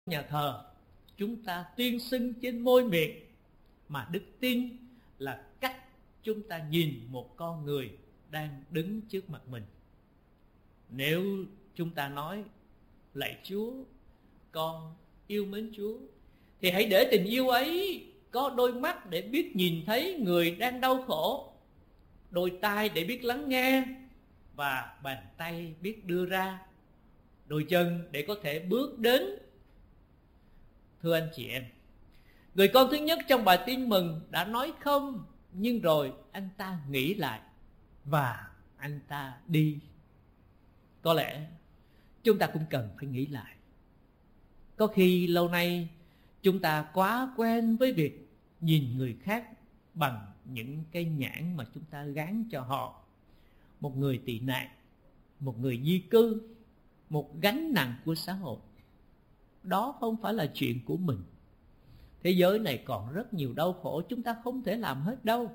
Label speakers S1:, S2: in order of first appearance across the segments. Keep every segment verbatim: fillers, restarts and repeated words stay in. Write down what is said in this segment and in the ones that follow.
S1: nhà thờ chúng ta tuyên xưng trên môi miệng, mà đức tin là cách chúng ta nhìn một con người đang đứng trước mặt mình. Nếu chúng ta nói lạy Chúa, con yêu mến Chúa, thì hãy để tình yêu ấy có đôi mắt để biết nhìn thấy người đang đau khổ, đôi tai để biết lắng nghe, và bàn tay biết đưa ra, đôi chân để có thể bước đến. Thưa anh chị em, người con thứ nhất trong bài tin mừng đã nói không, nhưng rồi anh ta nghĩ lại và anh ta đi. Có lẽ chúng ta cũng cần phải nghĩ lại. Có khi lâu nay chúng ta quá quen với việc nhìn người khác bằng những cái nhãn mà chúng ta gán cho họ. Một người tị nạn, một người di cư, một gánh nặng của xã hội. Đó không phải là chuyện của mình. Thế giới này còn rất nhiều đau khổ, chúng ta không thể làm hết đâu.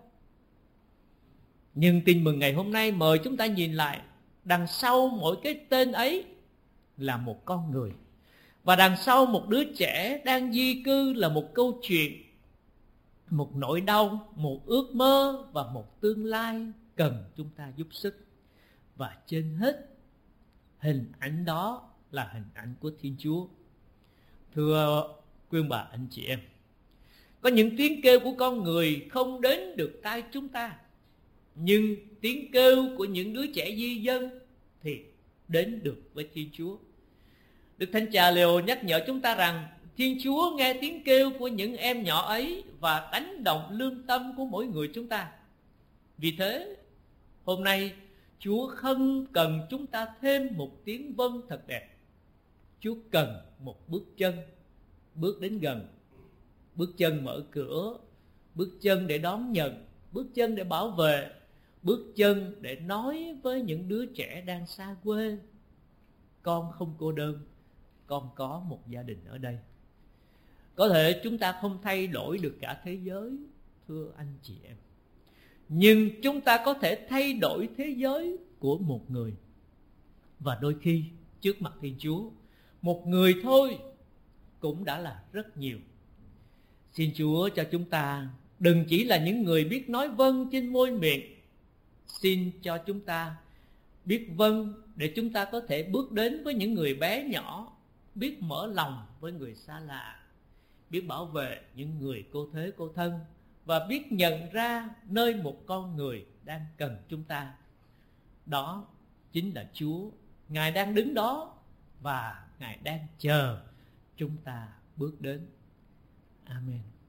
S1: Nhưng tin mừng ngày hôm nay mời chúng ta nhìn lại, đằng sau mỗi cái tên ấy là một con người, và đằng sau một đứa trẻ đang di cư là một câu chuyện, một nỗi đau, một ước mơ và một tương lai cần chúng ta giúp sức. Và trên hết, hình ảnh đó là hình ảnh của Thiên Chúa. Thưa quý ông bà anh chị em, có những tiếng kêu của con người không đến được tai chúng ta, nhưng tiếng kêu của những đứa trẻ di dân thì đến được với Thiên Chúa. Đức Thánh Cha Leo nhắc nhở chúng ta rằng Thiên Chúa nghe tiếng kêu của những em nhỏ ấy và đánh động lương tâm của mỗi người chúng ta. Vì thế, hôm nay Chúa không cần chúng ta thêm một tiếng vâng thật đẹp. Chúa cần một bước chân, bước đến gần, bước chân mở cửa, bước chân để đón nhận, bước chân để bảo vệ, bước chân để nói với những đứa trẻ đang xa quê: con không cô đơn, con có một gia đình ở đây. Có thể chúng ta không thay đổi được cả thế giới, thưa anh chị em, nhưng chúng ta có thể thay đổi thế giới của một người. Và đôi khi trước mặt Thiên Chúa, một người thôi cũng đã là rất nhiều. Xin Chúa cho chúng ta đừng chỉ là những người biết nói vâng trên môi miệng. Xin cho chúng ta biết vâng để chúng ta có thể bước đến với những người bé nhỏ, biết mở lòng với người xa lạ, biết bảo vệ những người cô thế cô thân, và biết nhận ra nơi một con người đang cần chúng ta. Đó chính là Chúa. Ngài đang đứng đó và Ngài đang chờ chúng ta bước đến. Amen.